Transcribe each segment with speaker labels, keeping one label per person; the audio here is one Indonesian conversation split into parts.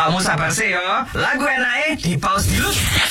Speaker 1: Awakmu sabar sih yo. Lagu enake di pause dulu.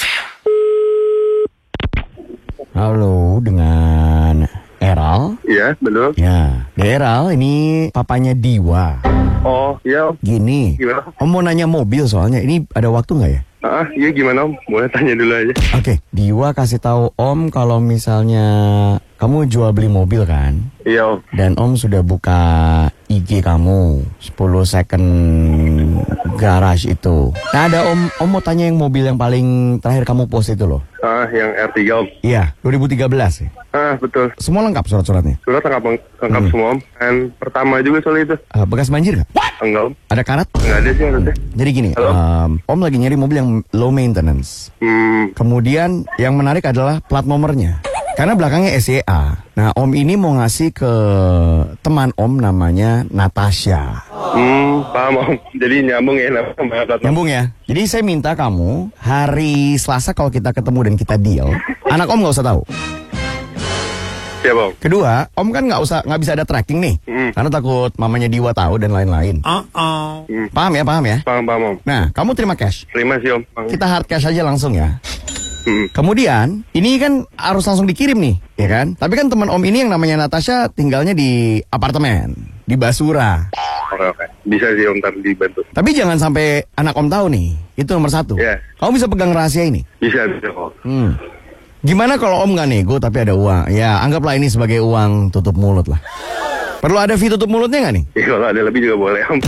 Speaker 2: Halo, dengan Eral?
Speaker 3: Iya, betul.
Speaker 2: Ya, Eral, ini papanya Diwa.
Speaker 3: Oh, iya Om.
Speaker 2: Gini,
Speaker 3: Gimana?
Speaker 2: Om mau nanya mobil soalnya. Ini ada waktu nggak ya?
Speaker 3: Iya gimana Om? Boleh tanya dulu aja.
Speaker 2: Oke, Diwa kasih tahu Om kalau misalnya kamu jual beli mobil kan?
Speaker 3: Iya Om.
Speaker 2: Dan Om sudah buka IG kamu 10 second garage itu. Nah ada Om mau tanya yang mobil yang paling terakhir kamu post itu loh.
Speaker 3: Yang R3 Om.
Speaker 2: Iya, 2013 ya.
Speaker 3: Betul.
Speaker 2: Semua lengkap surat-suratnya.
Speaker 3: Surat lengkap semua Om. Dan pertama juga soal itu.
Speaker 2: Bekas banjir nggak?
Speaker 3: Enggak Om.
Speaker 2: Ada karat?
Speaker 3: Enggak ada sih harusnya.
Speaker 2: Jadi gini, Om lagi nyari mobil yang low maintenance. Kemudian yang menarik adalah plat nomornya. Karena belakangnya SEA. Nah, Om ini mau ngasih ke teman Om namanya Natasha.
Speaker 3: Paham Om. Jadi nyambung ya nama plat nomor.
Speaker 2: Nyambung ya. Jadi saya minta kamu hari Selasa kalau kita ketemu dan kita deal, anak Om nggak usah tahu.
Speaker 3: Siap Om.
Speaker 2: Kedua, Om kan nggak bisa ada tracking nih, karena takut mamanya Diwa tahu dan lain-lain. Paham ya?
Speaker 3: Paham Om.
Speaker 2: Nah, kamu terima cash.
Speaker 3: Terima sih Om.
Speaker 2: Kita hard cash aja langsung ya. Kemudian, ini kan harus langsung dikirim nih, ya kan? Tapi kan teman Om ini yang namanya Natasha tinggalnya di apartemen, di Basura.
Speaker 3: Oke. Bisa sih Om, ntar dibantu.
Speaker 2: Tapi jangan sampai anak Om tahu nih, itu nomor 1.
Speaker 3: Iya.
Speaker 2: Kamu bisa pegang rahasia ini?
Speaker 3: Bisa Om.
Speaker 2: Gimana kalau Om nggak nego tapi ada uang? Ya, anggaplah ini sebagai uang tutup mulut lah. Perlu ada fee tutup mulutnya nggak nih?
Speaker 3: Ya kalau ada lebih juga boleh Om.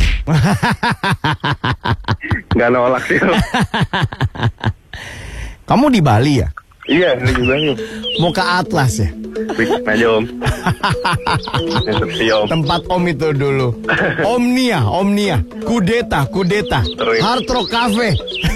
Speaker 3: Nggak nolak sih Om.
Speaker 2: Kamu di Bali ya?
Speaker 3: Iya, ini juga nih.
Speaker 2: Mau ke Atlas ya?
Speaker 3: Bikin aja Om. Om.
Speaker 2: Tempat Om itu dulu. Omnia. Kudeta. Hard Rock Cafe.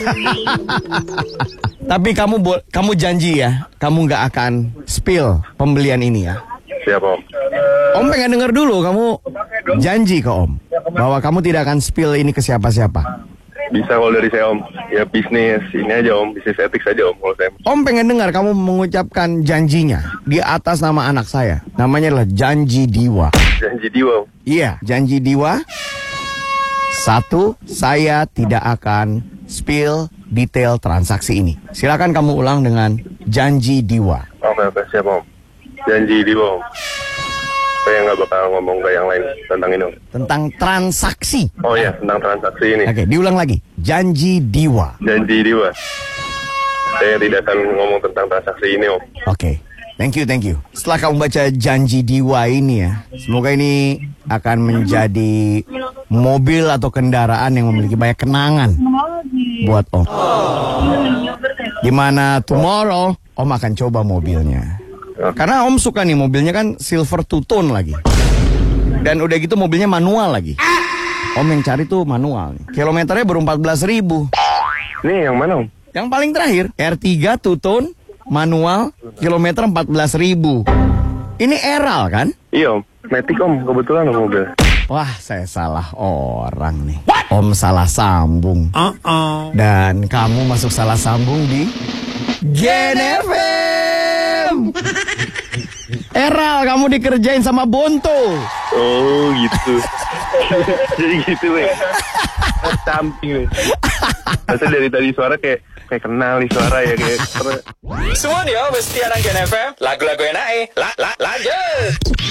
Speaker 2: Tapi kamu janji ya, kamu nggak akan spill pembelian ini ya?
Speaker 3: Siap Om.
Speaker 2: Om pengen denger dulu, kamu janji ke Om bahwa kamu tidak akan spill ini ke siapa-siapa.
Speaker 3: Bisa kalau dari saya Om. Ya bisnis ini aja Om, bisnis etik saja Om kalau saya.
Speaker 2: Om pengen dengar kamu mengucapkan janjinya di atas nama anak saya. Namanya adalah Janji Diwa.
Speaker 3: Janji Diwa Om.
Speaker 2: Iya, Janji Diwa. 1, saya tidak akan spill detail transaksi ini. Silakan kamu ulang dengan Janji Diwa.
Speaker 3: Oke, siap Om. Janji Diwa Om. Saya nggak bakal ngomong ke yang lain tentang ini Om.
Speaker 2: Tentang transaksi.
Speaker 3: Oh iya, tentang transaksi ini.
Speaker 2: Oke, diulang lagi. Janji Diwa.
Speaker 3: Janji Diwa. Saya tidak akan ngomong tentang transaksi ini Om.
Speaker 2: Oke, thank you. Setelah kamu baca Janji Diwa ini ya, semoga ini akan menjadi mobil atau kendaraan yang memiliki banyak kenangan buat Om. Gimana tomorrow Om akan coba mobilnya. Karena Om suka nih mobilnya kan silver two tone lagi. Dan udah gitu mobilnya manual lagi. Om yang cari tuh manual nih. Kilometernya baru 14.000.
Speaker 3: Ini yang mana Om?
Speaker 2: Yang paling terakhir R3 two tone manual kilometer 14.000. Ini Eral kan?
Speaker 3: Iya Om. Matic Om, kebetulan Om mobil.
Speaker 2: Wah, saya salah orang nih. Om salah sambung. Dan kamu masuk salah sambung di Gen FM. Eral, kamu dikerjain sama Bonto.
Speaker 3: Oh gitu. Jadi gitu weh. Camping weh. Masa dari tadi suara kayak kenal nih suara ya kayak.
Speaker 1: Semua dia mesti anak Gen FM. Lagu-lagu enake. Lanjut.